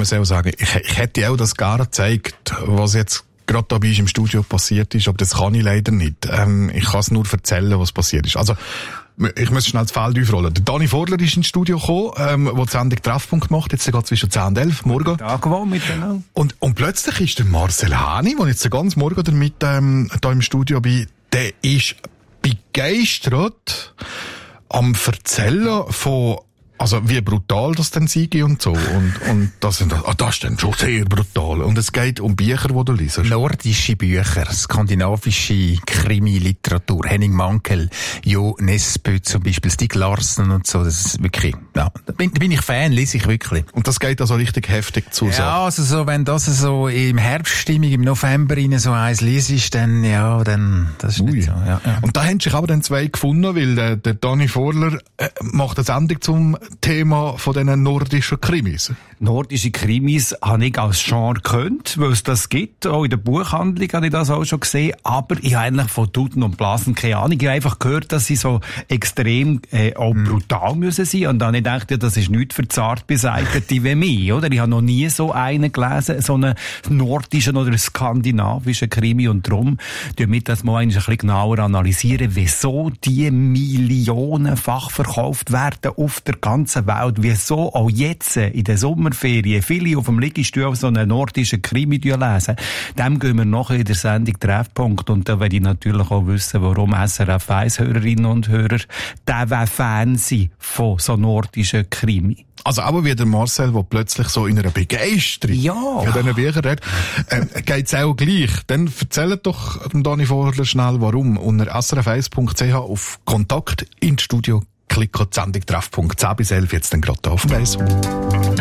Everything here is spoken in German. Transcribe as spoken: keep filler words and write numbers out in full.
muss auch sagen, ich, ich hätte auch das gerne gezeigt, was jetzt gerade da bei uns im Studio passiert ist, aber das kann ich leider nicht. Ähm, ich kann es nur erzählen, was passiert ist. Also, ich muss schnell das Feld aufrollen. Der Dani Vorler ist ins Studio gekommen, ähm, wo die Sendung Treffpunkt macht. Jetzt geht zwischen zehn und elf, morgen. Tag wo miteinander. Und, und plötzlich ist der Marcel Häni, der jetzt den ganzen Morgen damit, ähm, da im Studio bin, der ist begeistert am Erzählen von, also wie brutal das denn sei und so. Und, und das, sind, ah, das ist dann schon sehr brutal. Und es geht um Bücher, die du liest. Nordische Bücher, skandinavische Krimi-Literatur, Henning Mankell, Jo Nesbø zum Beispiel, Stieg Larsson und so. Das ist wirklich, ja, da bin, da bin ich Fan, lese ich wirklich. Und das geht also richtig heftig zu. Ja, also so, wenn das so im Herbststimmung, im November rein so eins liest, dann, ja, dann, das ist Ui. nicht so, ja, ja. Und da haben sich aber dann zwei gefunden, weil der, der Dani Vorler äh, macht eine Sendung zum Thema von diesen nordischen Krimis. Nordische Krimis habe ich als Genre gekannt, weil es das gibt. Auch in der Buchhandlung habe ich das auch schon gesehen. Aber ich habe eigentlich von Tuten und Blasen keine Ahnung. Ich habe einfach gehört, dass sie so extrem äh, auch brutal müssen sein. Und dann habe ich gedacht, ja, das ist nichts für zart Beseitete wie mich, oder? Ich habe noch nie so einen gelesen, so einen nordischen oder skandinavischen Krimi. Und darum tun wir das mal ein bisschen genauer analysieren, wieso die millionenfach verkauft werden auf der ganzen Welt. Wieso auch jetzt in der Sommerferien viele auf dem Liegestuhl so einen nordischen Krimi lesen. Dem gehen wir nachher in der Sendung Treffpunkt. Und da werde ich natürlich auch wissen, warum S R F eins Hörerinnen und Hörer der Fan sind von so nordischen Krimi. Also aber wie der Marcel, der plötzlich so in einer Begeisterung ja. von diesen Büchern redet, äh, geht's auch gleich. Dann erzählt doch Dani Vorler schnell, warum. Unter s r f eins punkt c h auf Kontakt ins Studio klicken, die Sendung Treffpunkt zehn bis elf, jetzt dann gerade auf dem Eis.